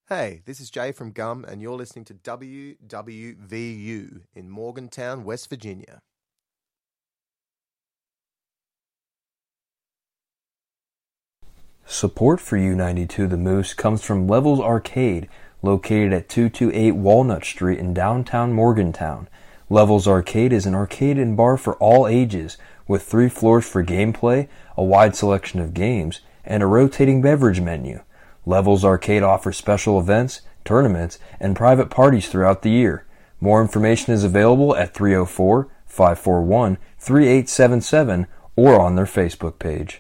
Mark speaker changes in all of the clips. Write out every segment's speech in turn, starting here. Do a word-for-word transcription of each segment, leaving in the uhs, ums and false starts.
Speaker 1: Hey, this is Jay from Gum, and you're listening to W W V U in Morgantown, West Virginia.
Speaker 2: Support for U ninety-two The Moose comes from Levels Arcade, located at two twenty-eight Walnut Street in downtown Morgantown. Levels Arcade is an arcade and bar for all ages, with three floors for gameplay, a wide selection of games, and a rotating beverage menu. Levels Arcade offers special events, tournaments, and private parties throughout the year. More information is available at three oh four, five four one, three eight seven seven or on their Facebook page.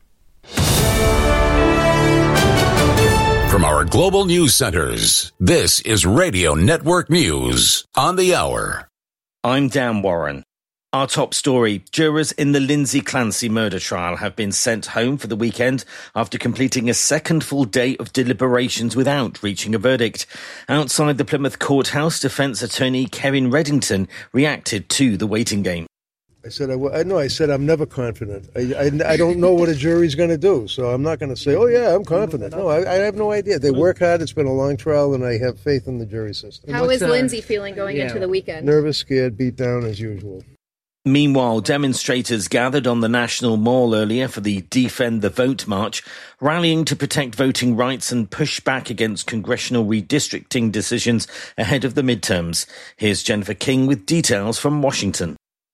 Speaker 3: From our global news centers, this is Radio Network News on the hour.
Speaker 4: I'm Dan Warren. Our top story, jurors in the Lindsay Clancy murder trial have been sent home for the weekend after completing a second full day of deliberations without reaching a verdict. Outside the Plymouth courthouse, defence attorney Kevin Reddington reacted to the waiting game.
Speaker 5: I said, I, I know, I said I'm never confident. I, I, I don't know what a jury's going to do, so I'm not going to say, oh, yeah, I'm confident. No, I, I have no idea. They work hard. It's been a long trial, and I have faith in the jury system.
Speaker 6: How is Lindsay feeling going yeah. into the weekend?
Speaker 5: Nervous, scared, beat down as usual.
Speaker 4: Meanwhile, demonstrators gathered on the National Mall earlier for the Defend the Vote march, rallying to protect voting rights and push back against congressional redistricting decisions ahead of the midterms. Here's Jennifer King with details from Washington.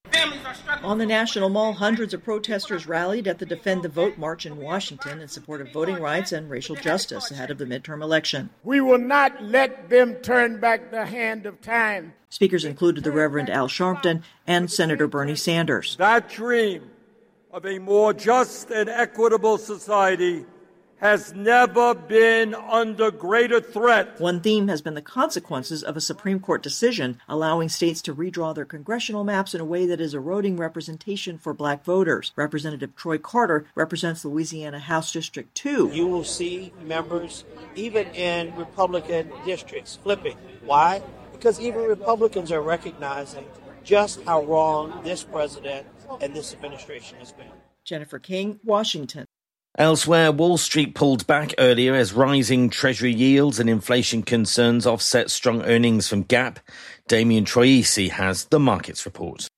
Speaker 7: On the National Mall, hundreds of protesters rallied at the Defend the Vote march in Washington in support of voting rights and racial justice ahead of the midterm election.
Speaker 8: We will not let them turn back the hand of time.
Speaker 7: Speakers included the Reverend Al Sharpton and Senator Bernie Sanders.
Speaker 9: That dream of a more just and equitable society has never been under greater threat.
Speaker 7: One theme has been the consequences of a Supreme Court decision allowing states to redraw their congressional maps in a way that is eroding representation for black voters. Representative Troy Carter represents Louisiana House District two.
Speaker 10: You will see members, even in Republican districts, flipping. Why? Because even Republicans are recognizing just how wrong this president and this administration has been.
Speaker 7: Jennifer King, Washington.
Speaker 4: Elsewhere, Wall Street pulled back earlier as rising Treasury yields and inflation concerns offset strong earnings from Gap. Damian Troisi has the markets report.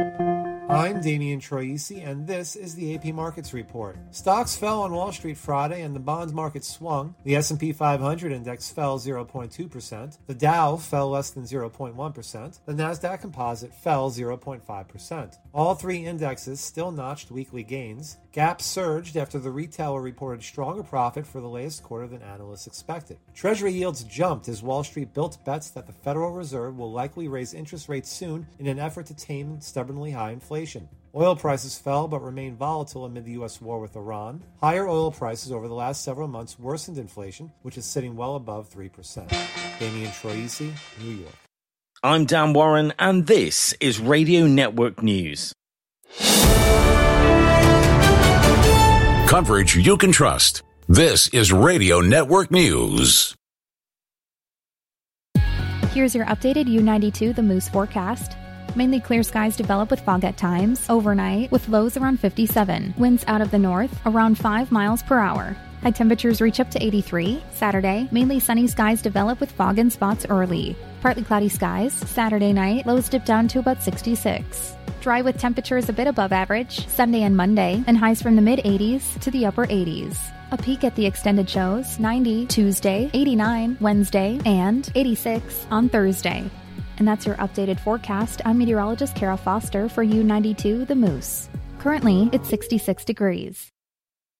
Speaker 11: I'm Damian Troisi, and this is the A P Markets Report. Stocks fell on Wall Street Friday, and the bond market swung. The S and P five hundred index fell zero point two percent. The Dow fell less than zero point one percent. The Nasdaq Composite fell zero point five percent. All three indexes still notched weekly gains. Gap surged after the retailer reported stronger profit for the latest quarter than analysts expected. Treasury yields jumped as Wall Street built bets that the Federal Reserve will likely raise interest rates soon in an effort to tame stubbornly high inflation. Oil prices fell but remained volatile amid the U S war with Iran. Higher oil prices over the last several months worsened inflation, which is sitting well above three percent. Damian Troisi, New York.
Speaker 4: I'm Dan Warren, and this is Radio Network News.
Speaker 3: Coverage you can trust. This is Radio Network News.
Speaker 12: Here's your updated U ninety-two The Moose forecast. Mainly clear skies develop with fog at times, overnight, with lows around fifty-seven. Winds out of the north, around five miles per hour. High temperatures reach up to eighty-three. Saturday, mainly sunny skies develop with fog in spots early. Partly cloudy skies. Saturday night, lows dip down to about sixty-six. Dry with temperatures a bit above average. Sunday and Monday, and highs from the mid-eighties to the upper eighties. A peek at the extended shows, ninety Tuesday, eighty-nine Wednesday, and eighty-six on Thursday. And that's your updated forecast. I'm meteorologist Kara Foster for U ninety-two The Moose. Currently, it's sixty-six degrees.